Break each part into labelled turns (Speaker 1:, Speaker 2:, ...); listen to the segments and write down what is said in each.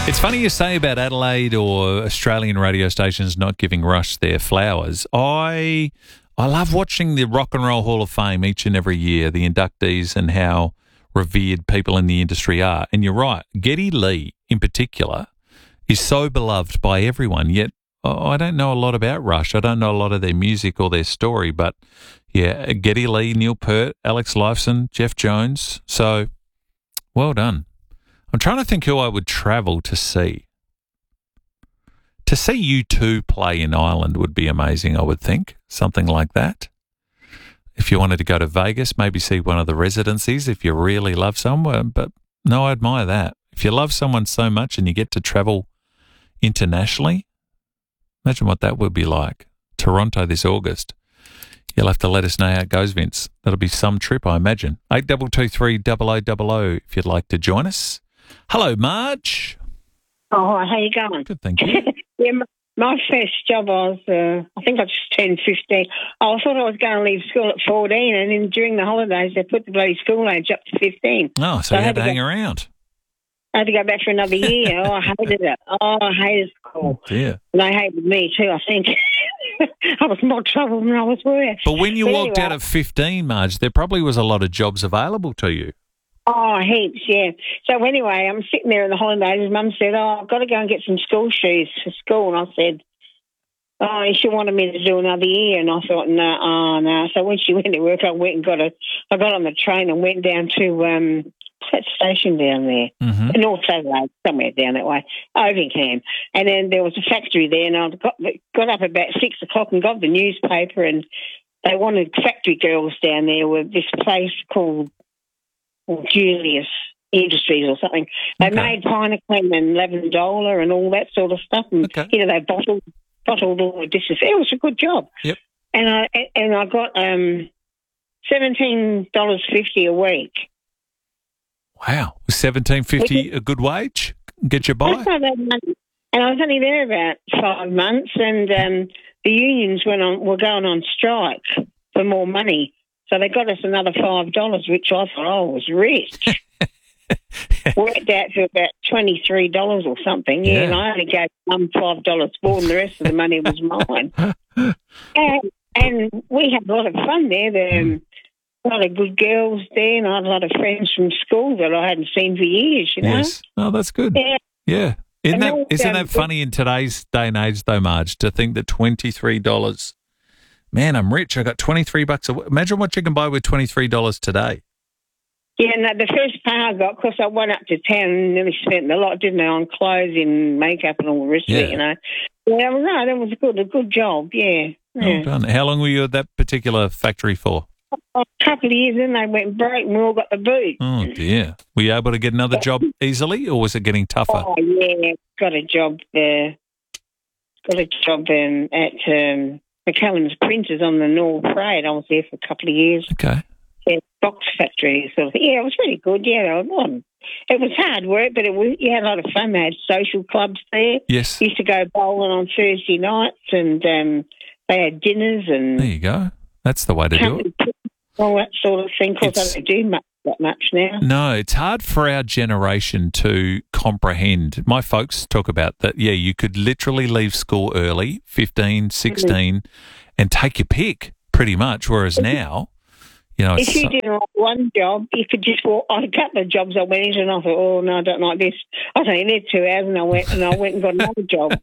Speaker 1: It's funny you say about Adelaide or Australian radio stations not giving Rush their flowers. I love watching the Rock and Roll Hall of Fame each and every year, the inductees and how revered people in the industry are. And you're right, Geddy Lee in particular is so beloved by everyone, yet I don't know a lot about Rush. I don't know a lot of their music or their story, but yeah, Geddy Lee, Neil Peart, Alex Lifeson, Jeff Jones. So well done. I'm trying to think who I would travel to see. To see U2 play in Ireland would be amazing, I would think. Something like that. If you wanted to go to Vegas, maybe see one of the residencies if you really love someone. But no, I admire that. If you love someone so much and you get to travel internationally, imagine what that would be like. Toronto this August. You'll have to let us know how it goes, Vince. That'll be some trip, I imagine. 8223 0000 if you'd like to join us. Hello, Marge.
Speaker 2: Oh, hi, how you going?
Speaker 1: Good, thank you.
Speaker 2: Yeah, my first job was, I think I just turned 15. I thought I was going to leave school at 14, and then during the holidays, they put the bloody school age up to 15.
Speaker 1: Oh, so you had to hang around.
Speaker 2: I had to go back for another year. Oh, I hated it. Oh, I hated school.
Speaker 1: Oh, dear.
Speaker 2: And they hated me too, I think. I was more trouble than I was worth.
Speaker 1: But when you walked out at 15, Marge, there probably was a lot of jobs available to you.
Speaker 2: Oh, heaps, yeah. So anyway, I'm sitting there in the holidays. Mum said, I've got to go and get some school shoes for school. And I said, she wanted me to do another year. And I thought, no. So when she went to work, I went and I got on the train and went down to that station down there, North Adelaide, somewhere down that way, Ovingham. And then there was a factory there, and I got up about 6 o'clock and got the newspaper, and they wanted factory girls down there with this place called Julius Industries or something. They made Pineclean and Lavendola and all that sort of stuff, and they bottled all the dishes. It was a good job.
Speaker 1: Yep.
Speaker 2: And I got $17.50 a week.
Speaker 1: Wow, was $17.50 a good wage? Get you by?
Speaker 2: That's not bad money. And I was only there about 5 months, and the unions were going on strike for more money. So they got us another $5, which I thought I was rich. Worked out to about $23 or something, yeah. And I only gave Mum $5 more, and the rest of the money was mine. and we had a lot of fun there. A lot of good girls there, and I had a lot of friends from school that I hadn't seen for years, you know?
Speaker 1: Yes. Oh, that's good. Yeah. Isn't that funny in today's day and age, though, Marge, to think that $23... Man, I'm rich. I got $23 a week. Imagine what you can buy with $23 today.
Speaker 2: Yeah, no, the first pay I got, because I went up to town and nearly spent a lot, didn't I, on clothes and makeup and all the rest of it, you know. Yeah, no, that was a good job, yeah.
Speaker 1: Well done. How long were you at that particular factory for?
Speaker 2: A couple of years, then they went broke and we all got the boot.
Speaker 1: Oh, dear. Were you able to get another job easily, or was it getting tougher?
Speaker 2: Oh, yeah, got a job there. Got a job at... McCallum's Printers on the North Parade. I was there for a couple of years.
Speaker 1: Okay.
Speaker 2: Yeah, box factory sort of thing. Yeah, it was really good. Yeah, it was hard work, but you had a lot of fun. They had social clubs there.
Speaker 1: Yes.
Speaker 2: Used to go bowling on Thursday nights, and they had dinners and...
Speaker 1: There you go. That's the way to do it.
Speaker 2: All that sort of thing, because I don't do that much now.
Speaker 1: No, it's hard for our generation to comprehend. My folks talk about that, you could literally leave school early, 15, 16, and take your pick, pretty much, whereas now,
Speaker 2: if you didn't like one job, you could just walk on a couple of jobs I went into, and I thought, oh, no, I don't like this. I was only there 2 hours, and I went and got another job,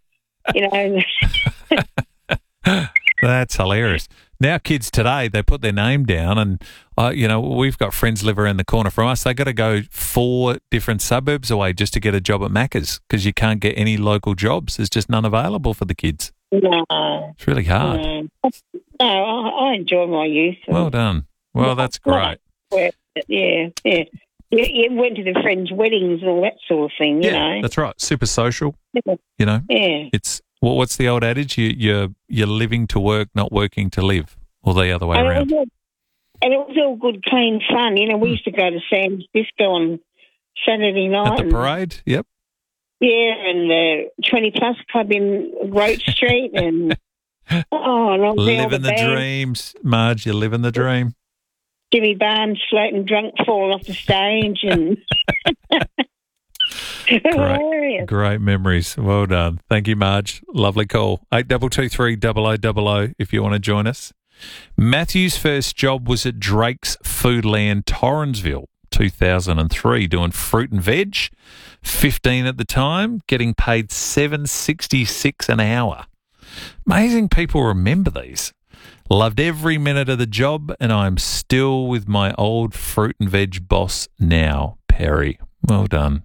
Speaker 1: That's hilarious. Now kids today, they put their name down and, we've got friends live around the corner from us. They got to go 4 different suburbs away just to get a job at Macca's because you can't get any local jobs. There's just none available for the kids.
Speaker 2: No.
Speaker 1: It's really hard.
Speaker 2: No, I enjoy my youth.
Speaker 1: Well done. Well, that's great.
Speaker 2: Yeah. You went to the friends' weddings and all that sort of thing, you know.
Speaker 1: That's right. Super social,
Speaker 2: Yeah.
Speaker 1: It's... Well, what's the old adage? You're living to work, not working to live, or the other way around.
Speaker 2: And it was all good, clean fun. We used to go to Sam's Disco on Saturday night.
Speaker 1: At the parade, yep.
Speaker 2: Yeah, and the 20 Plus Club in Roach Street. And
Speaker 1: living the dreams, Marge, you're living the dream.
Speaker 2: Jimmy Barnes floating drunk, falling off the stage. And
Speaker 1: Great.
Speaker 2: brilliant.
Speaker 1: Great memories. Well done. Thank you, Marge. Lovely call. 8223 0000 if you want to join us. Matthew's first job was at Drake's Foodland, Torrensville, 2003, doing fruit and veg. 15 at the time, getting paid $7.66 an hour. Amazing people remember these. Loved every minute of the job, and I'm still with my old fruit and veg boss now, Perry. Well done.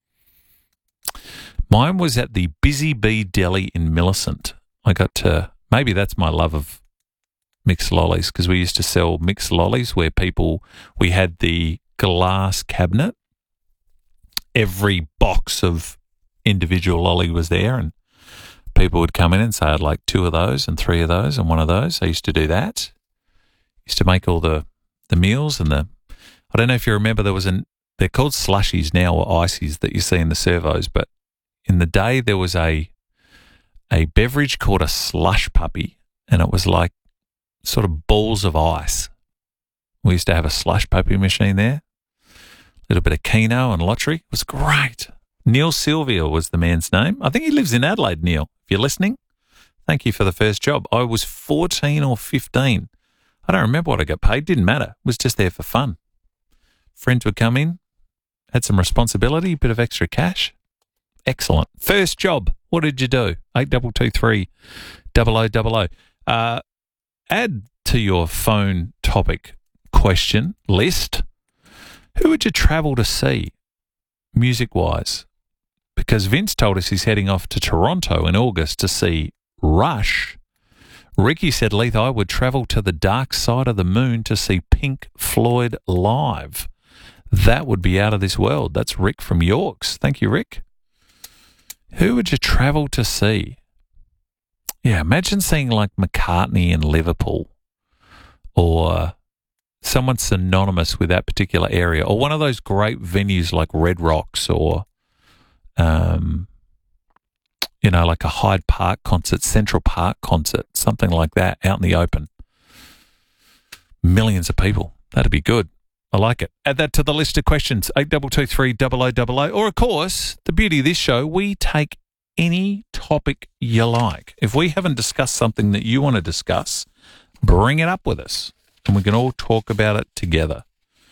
Speaker 1: Mine was at the Busy Bee Deli in Millicent. I got to, maybe that's my love of mixed lollies, because we used to sell mixed lollies where we had the glass cabinet. Every box of individual lolly was there, and people would come in and say, I'd like 2 of those and 3 of those and 1 of those. I used to do that. Used to make all the meals and I don't know if you remember, they're called slushies now, or ices that you see in the servos, but in the day there was a beverage called a slush puppy, and it was like sort of balls of ice. We used to have a slush puppy machine there. A little bit of Keno and lottery. It was great. Neil Sylvia was the man's name. I think he lives in Adelaide, Neil. If you're listening, thank you for the first job. I was 14 or 15. I don't remember what I got paid. Didn't matter. It was just there for fun. Friends would come in, had some responsibility, a bit of extra cash. Excellent. First job. What did you do? 8223 0000. Add to your phone topic question list, who would you travel to see music-wise? Because Vince told us he's heading off to Toronto in August to see Rush. Ricky said, Leith, I would travel to the dark side of the moon to see Pink Floyd live. That would be out of this world. That's Rick from Yorks. Thank you, Rick. Who would you travel to see? Yeah, imagine seeing like McCartney in Liverpool, or someone synonymous with that particular area, or one of those great venues like Red Rocks, or, like a Hyde Park concert, Central Park concert, something like that, out in the open. Millions of people. That'd be good. I like it. Add that to the list of questions, 8223 0000. Or, of course, the beauty of this show, we take any topic you like. If we haven't discussed something that you want to discuss, bring it up with us, and we can all talk about it together.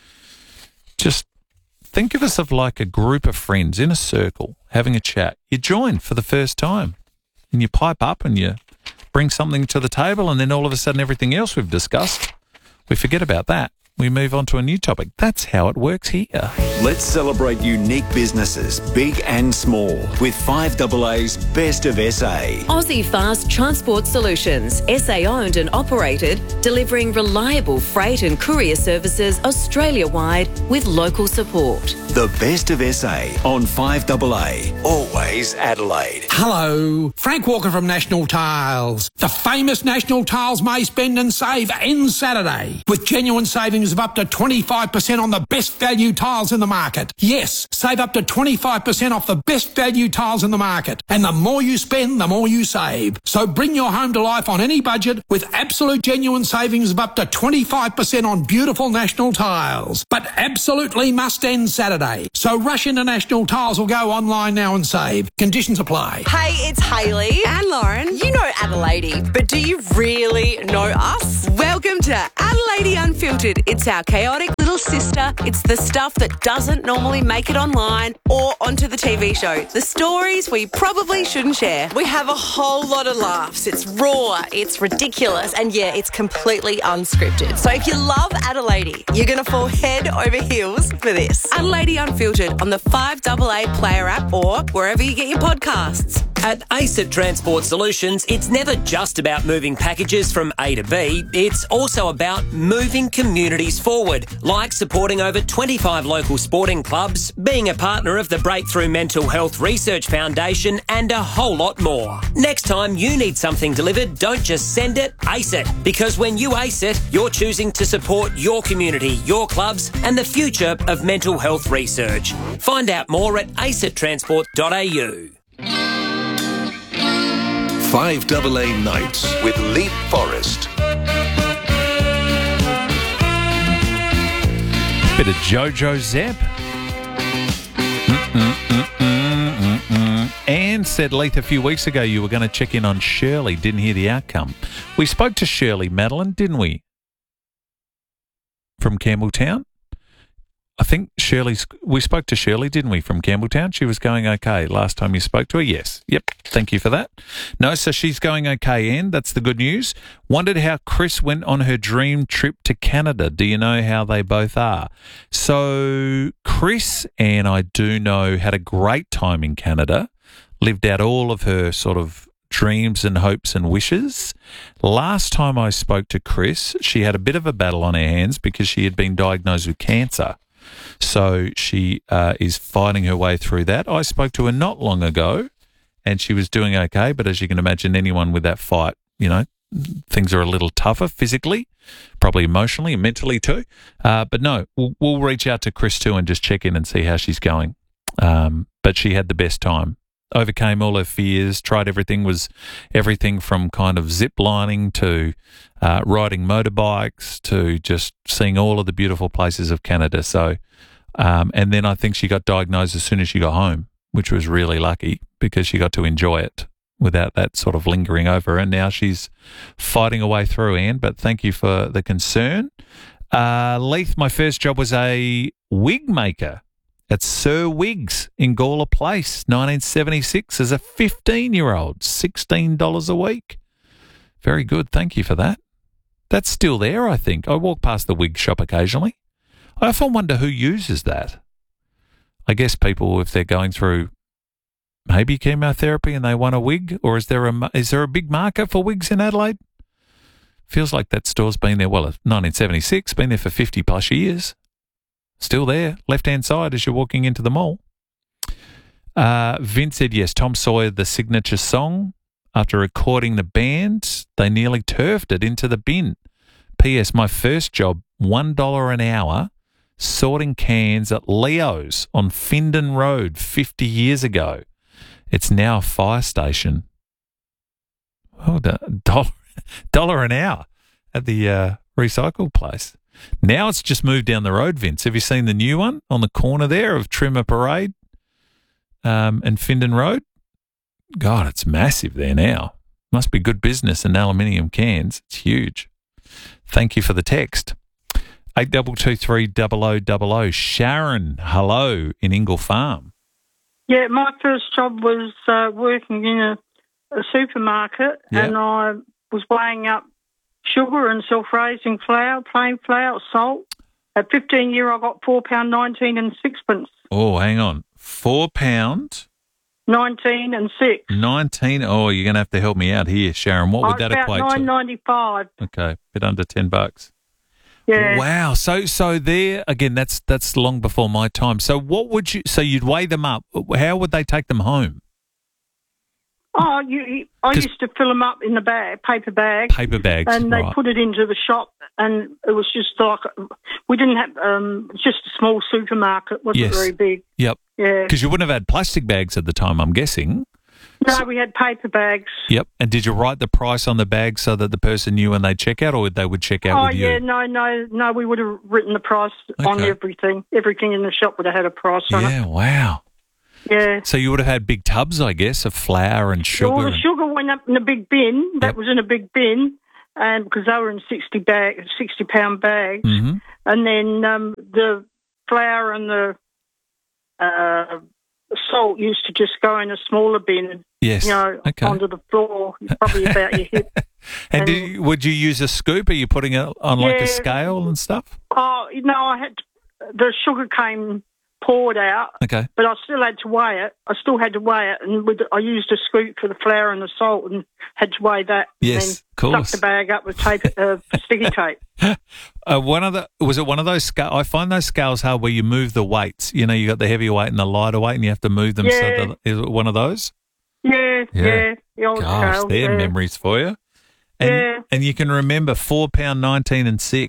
Speaker 1: Just think of us of like a group of friends in a circle having a chat. You join for the first time, and you pipe up and you bring something to the table, and then all of a sudden everything else we've discussed, we forget about that. We move on to a new topic. That's how it works here.
Speaker 3: Let's celebrate unique businesses, big and small, with 5AA's Best of SA.
Speaker 4: Aussie Fast Transport Solutions, SA owned and operated, delivering reliable freight and courier services Australia-wide with local support.
Speaker 3: The Best of SA on 5AA, always Adelaide.
Speaker 5: Hello, Frank Walker from National Tiles. The famous National Tiles May Spend and Save ends Saturday, with genuine savings of up to 25% on the best value tiles in the market. Yes, save up to 25% off the best value tiles in the market. And the more you spend, the more you save. So bring your home to life on any budget with absolute genuine savings of up to 25% on beautiful National Tiles. But absolutely must end Saturday. So rush into National Tiles or go online now and save. Conditions apply.
Speaker 6: Hey, it's Hayley and Lauren. You know Adelaide, but do you really know us? Welcome to Adelaide Unfiltered. It's our chaotic little sister. It's the stuff that doesn't normally make it online or onto the TV show. The stories we probably shouldn't share. We have a whole lot of laughs. It's raw, it's ridiculous, and yeah, it's completely unscripted. So if you love Adelaide, you're going to fall head over heels for this. Adelaide Unfiltered on the 5AA Player app or wherever you get your podcasts.
Speaker 7: At ACET Transport Solutions, it's never just about moving packages from A to B. It's also about moving communities forward, like supporting over 25 local sporting clubs, being a partner of the Breakthrough Mental Health Research Foundation, and a whole lot more. Next time you need something delivered, don't just send it, ace it. Because when you ace it, you're choosing to support your community, your clubs, and the future of mental health research. Find out more at acettransport.au.
Speaker 3: 5AA Nights with Leap Forest.
Speaker 1: Bit of Jojo Zep. Anne said, Leith, a few weeks ago you were going to check in on Shirley. Didn't hear the outcome. We spoke to Shirley, Madeline, didn't we? From Campbelltown? I think we spoke to Shirley, didn't we, from Campbelltown? She was going okay last time you spoke to her? Yes. Yep. Thank you for that. No, so she's going okay, Anne. That's the good news. Wondered how Chris went on her dream trip to Canada. Do you know how they both are? So Chris, Anne, I do know, had a great time in Canada, lived out all of her sort of dreams and hopes and wishes. Last time I spoke to Chris, she had a bit of a battle on her hands because she had been diagnosed with cancer. So she is fighting her way through that. I spoke to her not long ago and she was doing okay, but as you can imagine, anyone with that fight, you know, things are a little tougher physically, probably emotionally and mentally too. But no, we'll reach out to Chris too and just check in and see how she's going. But she had the best time. Overcame all her fears, tried everything, was everything from kind of zip lining to riding motorbikes to just seeing all of the beautiful places of Canada. So, and then I think she got diagnosed as soon as she got home, which was really lucky because she got to enjoy it without that sort of lingering over her. And now she's fighting her way through, Anne, but thank you for the concern. Leith, my first job was a wig maker at Sir Wigs in Gawler Place, 1976, as a 15-year-old, $16 a week. Very good. Thank you for that. That's still there, I think. I walk past the wig shop occasionally. I often wonder who uses that. I guess people, if they're going through maybe chemotherapy and they want a wig, or is there a big market for wigs in Adelaide? Feels like that store's been there, 1976, been there for 50 plus years. Still there, left-hand side as you're walking into the mall. Vince said, yes, Tom Sawyer, the signature song. After recording the band, they nearly turfed it into the bin. P.S. My first job, $1 an hour, sorting cans at Leo's on Findon Road 50 years ago. It's now a fire station. Oh, $1 an hour at the recycle place. Now it's just moved down the road, Vince. Have you seen the new one on the corner there of Trimmer Parade and Findon Road? God, it's massive there now. Must be good business in aluminium cans. It's huge. Thank you for the text. 8223 Sharon, hello, in Ingle Farm.
Speaker 8: Yeah, my first job was working in a supermarket, and I was weighing up sugar and self-raising flour, plain flour, salt. At 15 year, I got £4.19 and sixpence.
Speaker 1: Oh, hang on. £4.
Speaker 8: 19 and 6.
Speaker 1: 19. Oh, you're going to have to help me out here, Sharon. What would that equate to?
Speaker 8: About $9.95.
Speaker 1: Okay, bit under $10.
Speaker 8: Yeah.
Speaker 1: Wow. So there again. That's long before my time. So what would you? So you'd weigh them up. How would they take them home?
Speaker 8: Oh, I used to fill them up in the bag, paper bags.
Speaker 1: Paper bags,
Speaker 8: and they
Speaker 1: right.
Speaker 8: put it into the shop, and it was just like we didn't have just a small supermarket. Wasn't very big.
Speaker 1: Yep.
Speaker 8: Yeah.
Speaker 1: Because you wouldn't have had plastic bags at the time, I'm guessing.
Speaker 8: No, we had paper bags.
Speaker 1: Yep. And did you write the price on the bag so that the person knew when they check out, or they would check out with you?
Speaker 8: Oh, yeah, no. We would have written the price on everything. Everything in the shop would have had a price on it.
Speaker 1: Yeah, wow.
Speaker 8: Yeah.
Speaker 1: So you would have had big tubs, I guess, of flour and sugar.
Speaker 8: Well, the sugar went up in a big bin. That was in a big bin, and because they were in 60-pound bags.
Speaker 1: Mm-hmm.
Speaker 8: And then the flour and the salt used to just go in a smaller bin.
Speaker 1: Yes.
Speaker 8: Onto the floor, probably about your hip.
Speaker 1: And would you use a scoop? Are you putting it on like a scale and stuff?
Speaker 8: Oh, no, the sugar came poured out.
Speaker 1: Okay.
Speaker 8: But I still had to weigh it. And I used a scoop for the flour and the salt and had to weigh that.
Speaker 1: Yes,
Speaker 8: and
Speaker 1: of course.
Speaker 8: Stuck the bag up with sticky tape.
Speaker 1: Was it one of those scales? I find those scales hard where you move the weights. You know, you got the heavier weight and the lighter weight and you have to move them.
Speaker 8: Yeah.
Speaker 1: Is it one of those?
Speaker 8: Yeah. The old
Speaker 1: Gosh,
Speaker 8: scale.
Speaker 1: they're memories for you. And you can remember £4.19 and 6.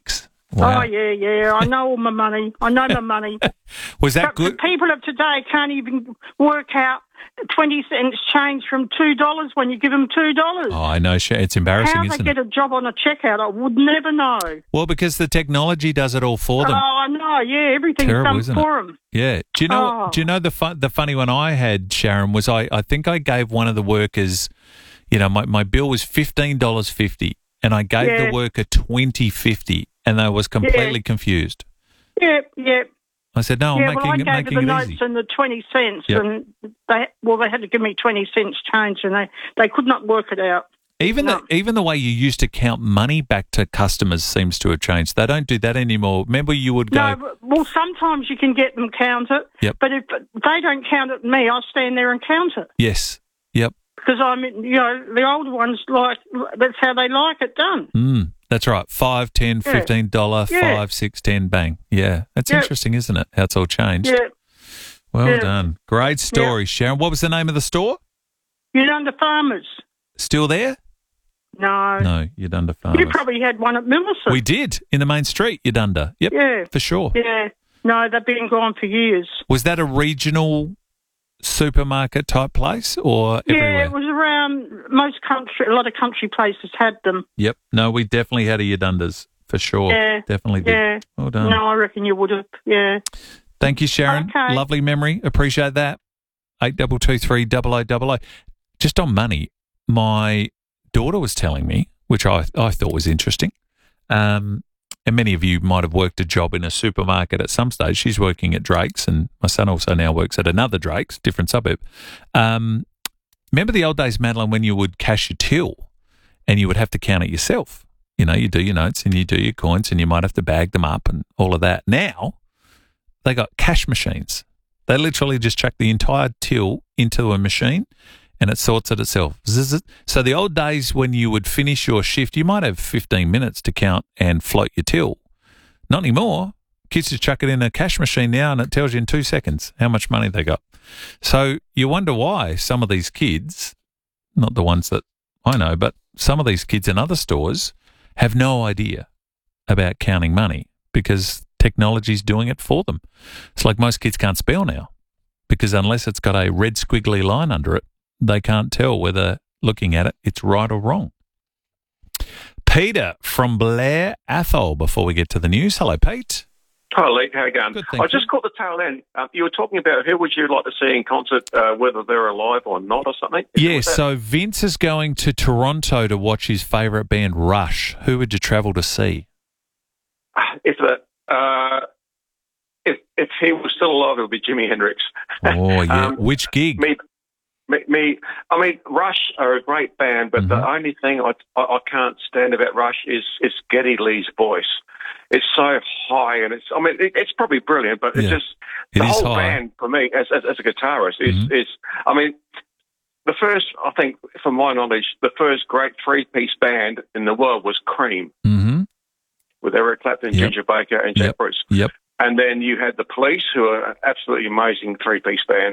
Speaker 1: Wow.
Speaker 8: Oh, yeah. I know all my money. I know my money.
Speaker 1: Was that
Speaker 8: But
Speaker 1: good?
Speaker 8: the people of today can't even work out 20 cents change from $2 when you give them $2.
Speaker 1: Oh, I know. It's embarrassing,
Speaker 8: How they
Speaker 1: isn't
Speaker 8: get
Speaker 1: it?
Speaker 8: a job on a checkout, I would never know.
Speaker 1: Well, because the technology does it all for them.
Speaker 8: Oh, I know. Yeah, everything's
Speaker 1: Terrible,
Speaker 8: done
Speaker 1: isn't
Speaker 8: for
Speaker 1: it?
Speaker 8: them.
Speaker 1: Yeah. Do you know?
Speaker 8: Oh.
Speaker 1: Do you know the funny one I had, Sharon, was I think I gave one of the workers, my bill was $15.50, and I gave the worker $20.50, and they was completely confused.
Speaker 8: Yeah.
Speaker 1: I said, no,
Speaker 8: Yeah,
Speaker 1: I'm
Speaker 8: well, I
Speaker 1: making
Speaker 8: gave
Speaker 1: it
Speaker 8: the notes
Speaker 1: easy.
Speaker 8: and the 20 cents,
Speaker 1: Yep.
Speaker 8: and they had to give me 20 cents change, and they could not work it out.
Speaker 1: Even the way you used to count money back to customers seems to have changed. They don't do that anymore. Remember, you would go.
Speaker 8: No, well, sometimes you can get them count it,
Speaker 1: Yep.
Speaker 8: but if they don't count it me, I stand there and count it.
Speaker 1: Yes. Yep.
Speaker 8: Because the older ones, that's how they like it done.
Speaker 1: That's right. $5, $10, $15,
Speaker 8: Yeah.
Speaker 1: $5, $6, $10, bang. Yeah. That's interesting, isn't it? How it's all changed.
Speaker 8: Yeah.
Speaker 1: Well done. Great story, Sharon. What was the name of the store?
Speaker 8: Yolanda Farmers.
Speaker 1: Still there?
Speaker 8: No.
Speaker 1: No, Yolanda Farmers.
Speaker 8: You probably had one at Millicent.
Speaker 1: We did, in the main street, Yolanda. Yep.
Speaker 8: Yeah.
Speaker 1: For sure.
Speaker 8: Yeah. No, they've been gone for years.
Speaker 1: Was that a regional supermarket type place or everywhere?
Speaker 8: Yeah, it was around a lot of country places had them.
Speaker 1: Yep. No, we definitely had a Yolunda's for sure.
Speaker 8: Yeah.
Speaker 1: Definitely did.
Speaker 8: Yeah.
Speaker 1: Well done.
Speaker 8: No, I reckon you would have. Yeah.
Speaker 1: Thank you, Sharon.
Speaker 8: Okay.
Speaker 1: Lovely memory. Appreciate that. 8223 0000. Just on money, my daughter was telling me, which I thought was interesting, and many of you might have worked a job in a supermarket at some stage. She's working at Drake's, and my son also now works at another Drake's, different suburb. Remember the old days, Madeline, when you would cash your till and you would have to count it yourself? You do your notes and you do your coins and you might have to bag them up and all of that. Now, they got cash machines. They literally just chuck the entire till into a machine and it sorts it itself. So the old days when you would finish your shift, you might have 15 minutes to count and float your till. Not anymore. Kids just chuck it in a cash machine now and it tells you in 2 seconds how much money they got. So you wonder why some of these kids, not the ones that I know, but some of these kids in other stores have no idea about counting money because technology's doing it for them. It's like most kids can't spell now because unless it's got a red squiggly line under it, they can't tell whether looking at it, it's right or wrong. Peter from Blair Athol, before we get to the news. Hello, Pete.
Speaker 9: Hi, Lee. How are you going?
Speaker 1: Good, thank
Speaker 9: I just caught the tail end. You were talking about who would you like to see in concert, whether they're alive or not or something?
Speaker 1: Yes, so Vince is going to Toronto to watch his favourite band, Rush. Who would you travel to see?
Speaker 9: If he was still alive, it would be Jimi Hendrix.
Speaker 1: Oh, yeah. Which gig?
Speaker 9: I mean, Rush are a great band, but the only thing I can't stand about Rush is Geddy Lee's voice. It's so high, and it's probably brilliant, but it's just the whole band for me as a guitarist is. I mean, the first, I think, from my knowledge, the first great three-piece band in the world was Cream, with Eric Clapton, Ginger Baker, and Jack Bruce.
Speaker 1: Yep.
Speaker 9: And then you had the Police, who are an absolutely amazing three-piece band.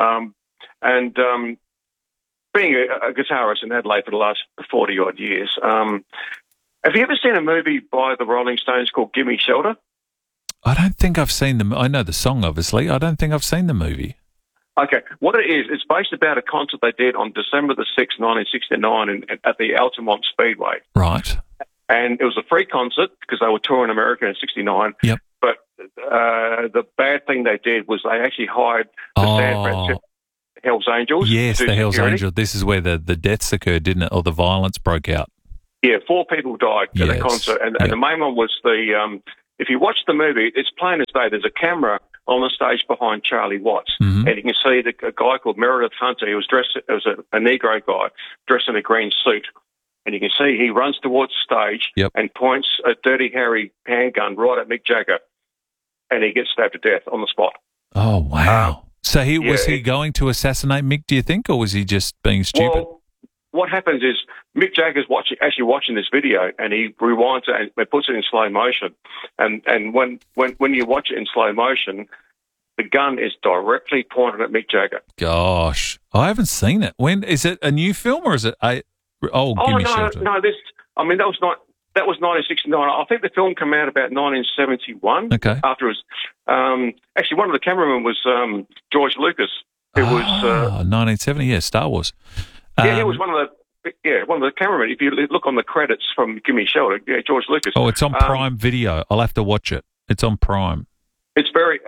Speaker 9: Being a guitarist in Adelaide for the last 40-odd years, have you ever seen a movie by the Rolling Stones called Gimme Shelter?
Speaker 1: I don't think I've seen them. I know the song, obviously. I don't think I've seen the movie.
Speaker 9: Okay. What it is, it's based about a concert they did on December the 6th, 1969 at the Altamont Speedway.
Speaker 1: Right.
Speaker 9: And it was a free concert because they were touring America in 69.
Speaker 1: Yep.
Speaker 9: But the bad thing they did was they actually hired the San Francisco Hells Angels.
Speaker 1: Yes, the Hells
Speaker 9: security.
Speaker 1: Angels. This is where the deaths occurred, didn't it? Or the violence broke out.
Speaker 9: Yeah, 4 people died at the concert. And the main one was if you watch the movie, it's plain as day. There's a camera on the stage behind Charlie Watts. And you can see a guy called Meredith Hunter. He was dressed as a Negro guy, dressed in a green suit. And you can see he runs towards the stage and points a Dirty Harry handgun right at Mick Jagger. And he gets stabbed to death on the spot.
Speaker 1: Oh, wow. So was he going to assassinate Mick, do you think, or was he just being stupid?
Speaker 9: Well, what happens is Mick Jagger's actually watching this video, and he rewinds it and puts it in slow motion. And when you watch it in slow motion, the gun is directly pointed at Mick Jagger.
Speaker 1: Gosh, I haven't seen it. When is it a new film or is it Gimme Shelter?
Speaker 9: No, that was That was 1969. I think the film came out about 1971.
Speaker 1: Okay.
Speaker 9: After it was, actually, one of the cameramen was George Lucas, who was
Speaker 1: 1970. Yeah, Star Wars.
Speaker 9: he was one of the cameramen. If you look on the credits from Gimme Shelter, George Lucas.
Speaker 1: Oh, it's on Prime Video. I'll have to watch it. It's on Prime.
Speaker 9: It's very.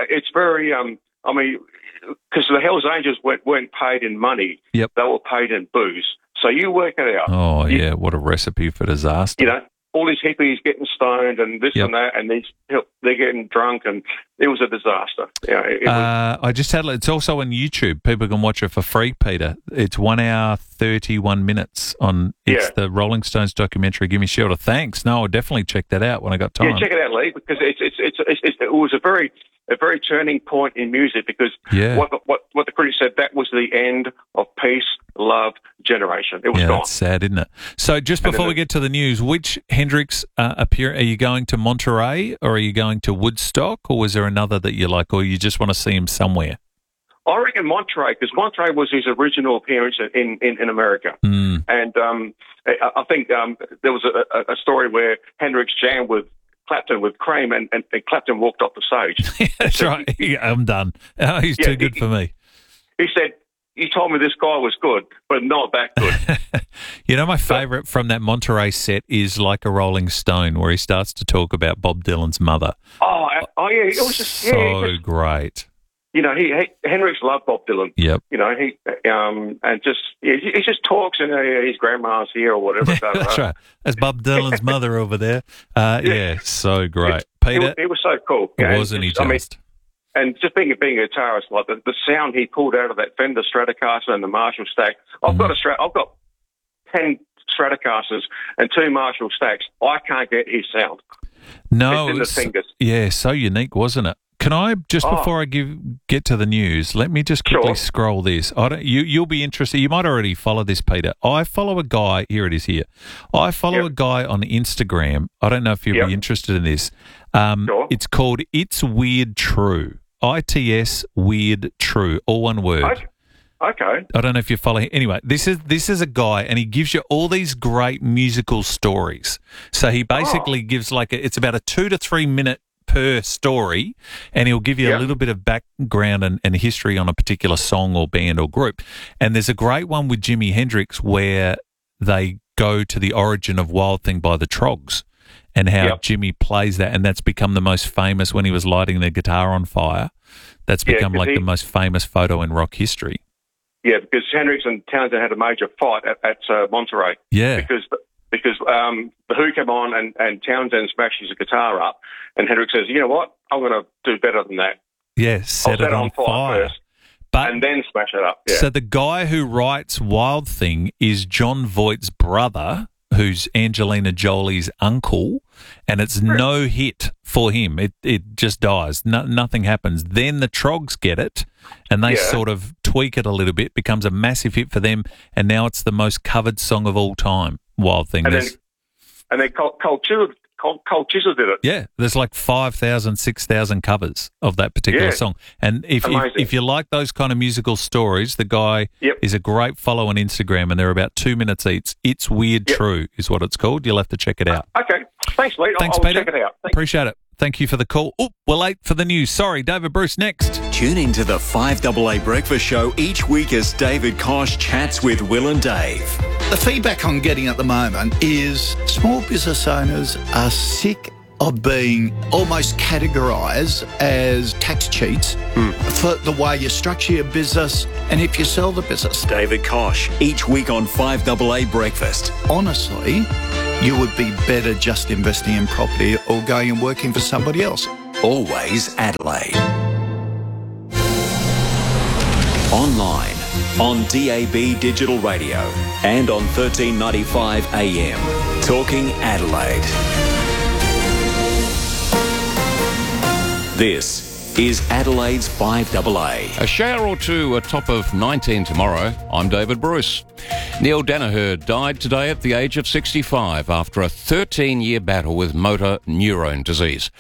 Speaker 9: I mean, because the Hells Angels weren't paid in money.
Speaker 1: Yep.
Speaker 9: They were paid in booze. So you work it out.
Speaker 1: Oh, yeah. What a recipe for disaster.
Speaker 9: You know, all these hippies getting stoned and this and that, and they're getting drunk, and it was a disaster. Yeah,
Speaker 1: I just had. It's also on YouTube. People can watch it for free, Peter. It's 1 hour 31 minutes on. It's the Rolling Stones documentary. Gimme Shelter. Thanks. No, I'll definitely check that out when I got time.
Speaker 9: Yeah, check it out, Lee, because it was a very turning point in music, because what the critics said, that was the end of peace, love, generation. It was gone.
Speaker 1: That's sad, isn't it? So just before we get to the news, which Hendrix are you going to Monterey, or are you going to Woodstock, or was there another that you like, or you just want to see him somewhere?
Speaker 9: I reckon Monterey, because Monterey was his original appearance in America. And I think there was a story where Hendrix jammed with Clapton with Cream, and Clapton walked off the stage.
Speaker 1: That's right. I'm done. Oh, he's too good for me.
Speaker 9: He said, "You told me this guy was good, but not that good."
Speaker 1: You know, my favourite from that Monterey set is Like a Rolling Stone, where he starts to talk about Bob Dylan's mother.
Speaker 9: Oh yeah, it was just
Speaker 1: so great.
Speaker 9: You know, Hendrix loved Bob Dylan.
Speaker 1: Yep.
Speaker 9: You know, he just talks, and his grandma's here or whatever.
Speaker 1: That's right. That's Bob Dylan's mother over there. Yeah, so great. Peter,
Speaker 9: it was so cool.
Speaker 1: Wasn't he just?
Speaker 9: I mean, and just being a guitarist, like the sound he pulled out of that Fender Stratocaster and the Marshall stack. I've got 10 Stratocasters and 2 Marshall stacks. I can't get his sound.
Speaker 1: No,
Speaker 9: it's in the fingers.
Speaker 1: Yeah, so unique, wasn't it? Can I, just before I get to the news, let me just quickly scroll this. You'll be interested. You might already follow this, Peter. I follow a guy. Here it is here. I follow a guy on Instagram. I don't know if you'll be interested in this. It's called It's Weird True. ITS Weird True. All one word.
Speaker 9: Okay.
Speaker 1: I don't know if you follow him. Anyway, this is a guy, and he gives you all these great musical stories. So he basically gives it's about a 2 to 3 minute per story, and he'll give you a little bit of background and history on a particular song or band or group. And there's a great one with Jimi Hendrix where they go to the origin of Wild Thing by the Troggs and how Jimmy plays that, and that's become the most famous when he was lighting the guitar on fire. That's become the most famous photo in rock history.
Speaker 9: Yeah, because Hendrix and Townsend had a major fight at Monterey.
Speaker 1: Yeah.
Speaker 9: Because the Who came on and Townsend smashed his guitar up, and Hendrix says, "You know what? I'm going to do better than that.
Speaker 1: Yeah, set it on fire
Speaker 9: first, and then smash it up." Yeah.
Speaker 1: So the guy who writes Wild Thing is John Voight's brother, who's Angelina Jolie's uncle, and it's no hit for him. It just dies. Nothing happens. Then the Troggs get it, and they sort of tweak it a little bit, becomes a massive hit for them, and now it's the most covered song of all time, Wild Thing.
Speaker 9: And then Cold Chisel did it.
Speaker 1: Yeah, there's 5,000, 6,000 covers of that particular song. And if you like those kind of musical stories, the guy is a great follow on Instagram, and they're about 2 minutes each. It's Weird True is what it's called. You'll have to check it out.
Speaker 9: Okay. Thanks, Lee.
Speaker 1: Thanks,
Speaker 9: I'll
Speaker 1: Peter.
Speaker 9: check it out.
Speaker 1: Appreciate it. Thank you for the call. Oh, we're late for the news. Sorry, David Bruce next.
Speaker 3: Tune into the 5AA Breakfast Show each week as David Kosh chats with Will and Dave.
Speaker 10: The feedback I'm getting at the moment is small business owners are sick of being almost categorised as tax cheats for the way you structure your business and if you sell the business.
Speaker 3: David Kosh, each week on 5AA Breakfast.
Speaker 10: Honestly, you would be better just investing in property or going and working for somebody else.
Speaker 3: Always Adelaide. Online, on DAB Digital Radio and on 1395 AM. Talking Adelaide. This is Adelaide's 5AA.
Speaker 11: A shower or two atop of 19 tomorrow. I'm David Bruce. Neil Danaher died today at the age of 65 after a 13-year battle with motor neurone disease.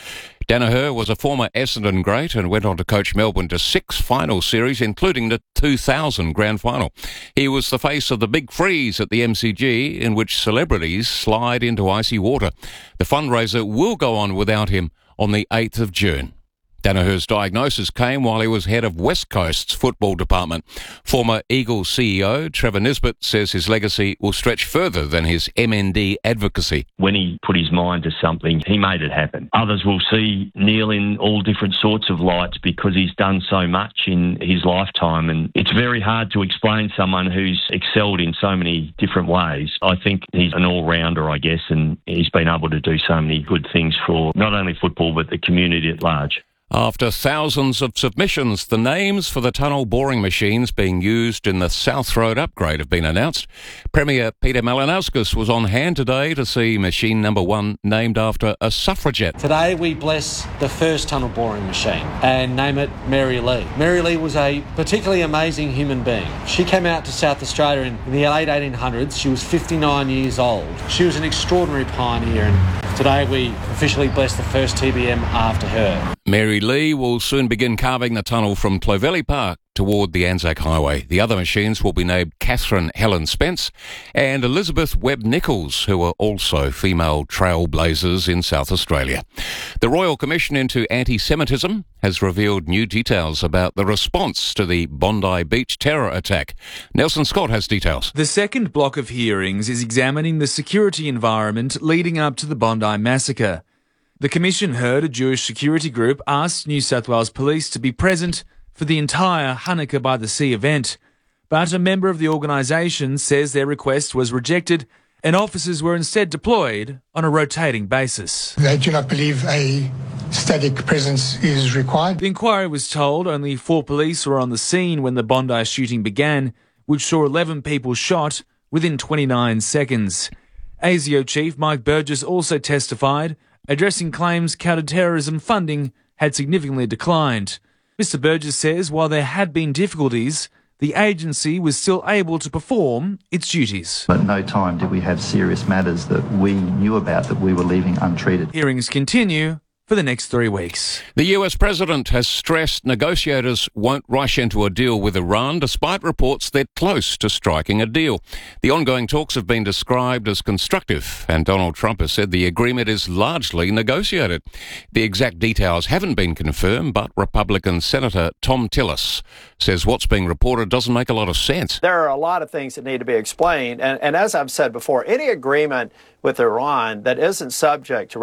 Speaker 11: Danaher was a former Essendon great and went on to coach Melbourne to 6 final series, including the 2000 grand final. He was the face of the Big Freeze at the MCG, in which celebrities slide into icy water. The fundraiser will go on without him on the 8th of June. Danaher's diagnosis came while he was head of West Coast's football department. Former Eagles CEO Trevor Nisbet says his legacy will stretch further than his MND advocacy.
Speaker 12: When he put his mind to something, he made it happen. Others will see Neil in all different sorts of lights because he's done so much in his lifetime, and it's very hard to explain someone who's excelled in so many different ways. I think he's an all-rounder, I guess, and he's been able to do so many good things for not only football but the community at large.
Speaker 11: After thousands of submissions, the names for the tunnel boring machines being used in the South Road upgrade have been announced. Premier Peter Malinauskas was on hand today to see machine number 1 named after a suffragette.
Speaker 13: Today we bless the first tunnel boring machine and name it Mary Lee. Mary Lee was a particularly amazing human being. She came out to South Australia in the late 1800s. She was 59 years old. She was an extraordinary pioneer, and today we officially bless the first TBM after her.
Speaker 11: Mary Lee will soon begin carving the tunnel from Clovelly Park toward the Anzac Highway. The other machines will be named Catherine Helen Spence and Elizabeth Webb Nichols, who are also female trailblazers in South Australia. The Royal Commission into Anti-Semitism has revealed new details about the response to the Bondi Beach terror attack. Nelson Scott has details.
Speaker 14: The second block of hearings is examining the security environment leading up to the Bondi massacre. The Commission heard a Jewish security group ask New South Wales Police to be present for the entire Hanukkah by the Sea event, but a member of the organisation says their request was rejected and officers were instead deployed on a rotating basis.
Speaker 15: They do not believe a static presence is required.
Speaker 14: The inquiry was told only 4 police were on the scene when the Bondi shooting began, which saw 11 people shot within 29 seconds. ASIO Chief Mike Burgess also testified, addressing claims counter-terrorism funding had significantly declined. Mr Burgess says while there had been difficulties, the agency was still able to perform its duties.
Speaker 16: At no time did we have serious matters that we knew about that we were leaving untreated.
Speaker 14: Hearings continue for the next 3 weeks.
Speaker 11: The US president has stressed negotiators won't rush into a deal with Iran, despite reports they're close to striking a deal. The ongoing talks have been described as constructive, and Donald Trump has said the agreement is largely negotiated. The exact details haven't been confirmed, but Republican Senator Tom Tillis says what's being reported doesn't make a lot of sense.
Speaker 17: There are a lot of things that need to be explained, and as I've said before, any agreement with Iran that isn't subject to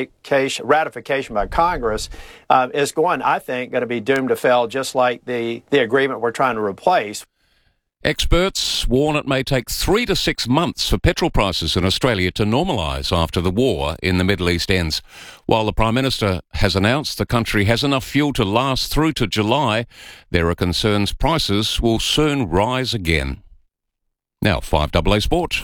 Speaker 17: ratification by Congress is I think, going to be doomed to fail, just like the agreement we're trying to replace.
Speaker 11: Experts warn it may take 3 to 6 months for petrol prices in Australia to normalise after the war in the Middle East ends. While the Prime Minister has announced the country has enough fuel to last through to July, there are concerns prices will soon rise again. Now, 5AA Sport.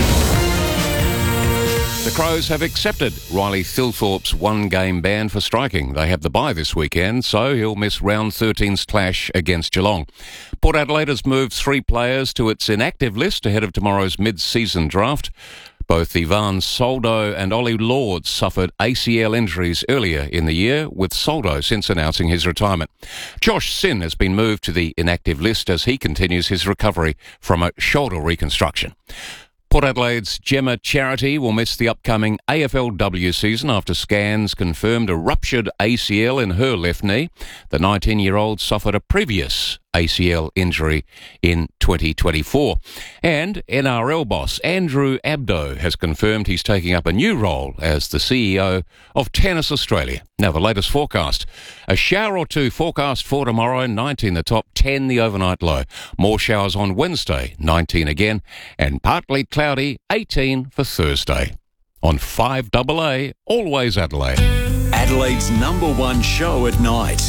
Speaker 11: The Crows have accepted Riley Thilthorpe's 1-game ban for striking. They have the bye this weekend, so he'll miss round 13's clash against Geelong. Port Adelaide has moved 3 players to its inactive list ahead of tomorrow's mid-season draft. Both Ivan Soldo and Ollie Lord suffered ACL injuries earlier in the year, with Soldo since announcing his retirement. Josh Sin has been moved to the inactive list as he continues his recovery from a shoulder reconstruction. Port Adelaide's Gemma Charity will miss the upcoming AFLW season after scans confirmed a ruptured ACL in her left knee. The 19-year-old suffered a previous ACL injury in 2024. And NRL boss Andrew Abdo has confirmed he's taking up a new role as the CEO of Tennis Australia. Now, the latest forecast. A shower or two forecast for tomorrow, 19 the top, 10 the overnight low. More showers on Wednesday, 19 again, and partly cloudy, 18 for Thursday. On 5AA, always Adelaide.
Speaker 3: Adelaide's #1 show at night.